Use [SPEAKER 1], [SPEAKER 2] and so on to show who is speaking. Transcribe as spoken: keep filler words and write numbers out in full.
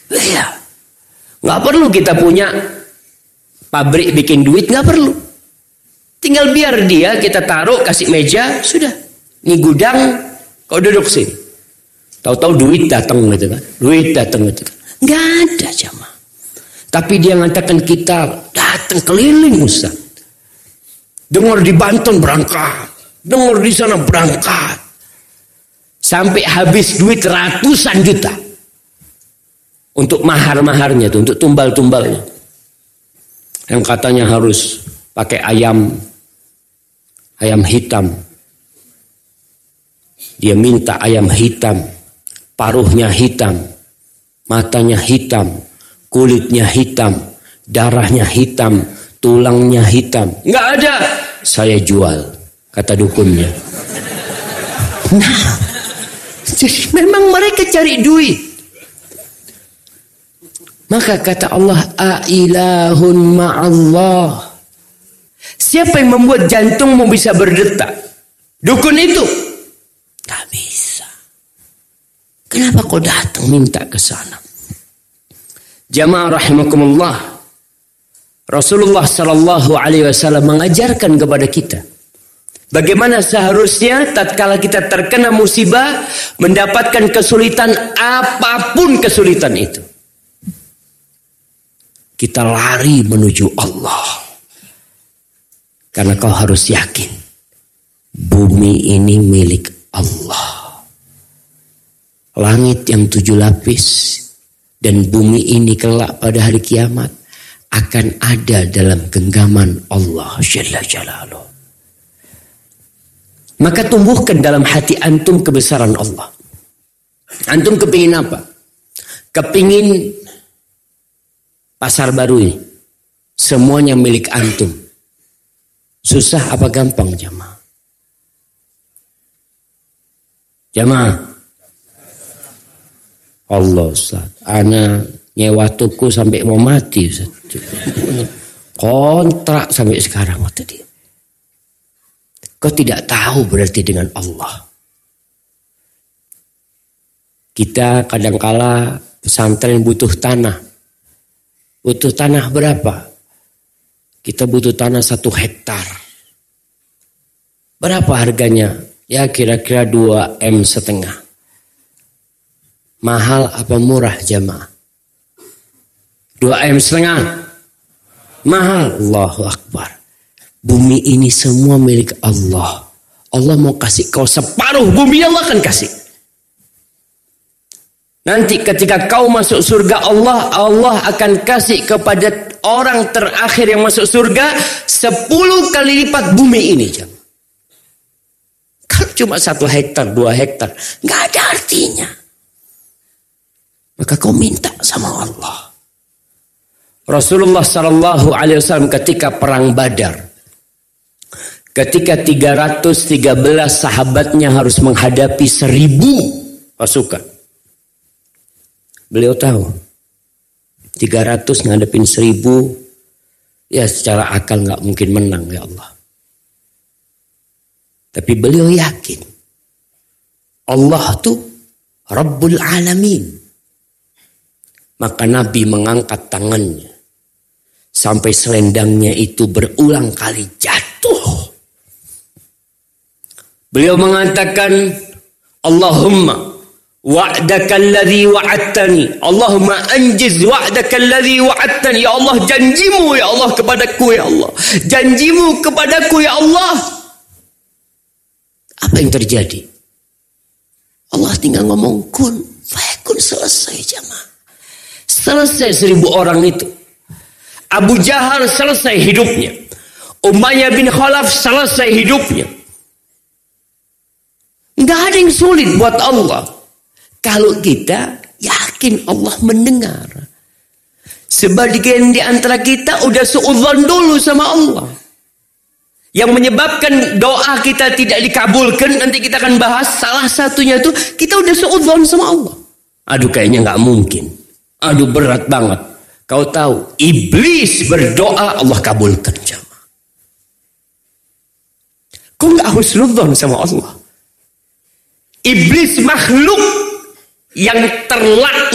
[SPEAKER 1] Iya. Nggak perlu kita punya pabrik bikin duit, nggak perlu. Tinggal biar dia kita taruh, kasih meja, sudah. Ini gudang, kau duduk sini. Tahu-tahu duit datang gitu kan. Duit datang gitu kan. Nggak ada jamaah. Tapi dia mengatakan kita datang keliling Ustaz. Dengar di Banten berangkat. Dengar di sana berangkat. Sampai habis duit ratusan juta. Untuk mahar-maharnya tuh, untuk tumbal-tumbalnya. Yang katanya harus pakai ayam ayam hitam. Dia minta ayam hitam, paruhnya hitam, matanya hitam, kulitnya hitam, darahnya hitam, tulangnya hitam. Nggak ada. Saya jual, kata dukunnya. Nah, jadi memang mereka cari duit. Maka kata Allah, ailahun ma'allah. Siapa yang membuat jantungmu bisa berdetak? Dukun itu? Tak bisa. Kenapa kau datang minta ke sana? Jamaah rahimakumullah. Rasulullah sallallahu alaihi wasallam mengajarkan kepada kita bagaimana seharusnya tatkala kita terkena musibah, mendapatkan kesulitan apapun kesulitan itu, kita lari menuju Allah. Karena kau harus yakin bumi ini milik Allah. Langit yang tujuh lapis dan bumi ini kelak pada hari kiamat akan ada dalam genggaman Allah Jalla Jalaluh. Maka tumbuhkan dalam hati antum kebesaran Allah. Antum kepingin apa? Kepingin pasar baru ini semuanya milik antum. Susah apa gampang jamaah? Jamaah. Allah Ustaz, ana nyewa toko sampai mau mati Ustaz. Kontrak sampai sekarang waktu dia. Kau tidak tahu berarti dengan Allah. Kita kadangkala pesantren butuh tanah. Butuh tanah berapa? Kita butuh tanah satu hektar. Berapa harganya? Ya kira-kira dua M setengah. Mahal apa murah jamaah? Dua M setengah. Mahal. Allahu Akbar. Bumi ini semua milik Allah. Allah mau kasih kau separuh bumi, Allah akan kasih. Nanti ketika kau masuk surga Allah, Allah akan kasih kepada orang terakhir yang masuk surga sepuluh kali lipat bumi ini. Kalau cuma satu hektar, dua hektar, nggak ada artinya. Maka kau minta sama Allah. Rasulullah Sallallahu Alaihi Wasallam ketika perang Badar, ketika tiga ratus tiga belas sahabatnya harus menghadapi seribu pasukan. Beliau tahu tiga ratus ngadepin seribu, ya secara akal nggak mungkin menang ya Allah. Tapi beliau yakin Allah tuh Rabbul Alamin. Maka Nabi mengangkat tangannya sampai selendangnya itu berulang kali jatuh. Beliau mengatakan, Allahumma wa'daka alladhi wa'adtani. Allahumma anjiz wa'daka alladhi wa'adtani. Ya Allah, janjimu ya Allah kepadaku ya Allah. Janjimu kepadaku ya Allah. Apa yang terjadi? Allah tinggal ngomong kun fayakun, selesai jamaah. Selesai seribu orang itu. Abu Jahal selesai hidupnya. Umayyah bin Khalaf selesai hidupnya. Nggak ada yang sulit buat Allah. Kalau kita yakin Allah mendengar. Sebagian di antara kita udah suudzon dulu sama Allah. Yang menyebabkan doa kita tidak dikabulkan, nanti kita akan bahas. Salah satunya itu kita udah suudzon sama Allah. Aduh kayaknya nggak mungkin. Aduh berat banget. Kau tahu iblis berdoa Allah kabulkan jamaah. Kau nggak husnudzon sama Allah. Iblis makhluk yang terlaknat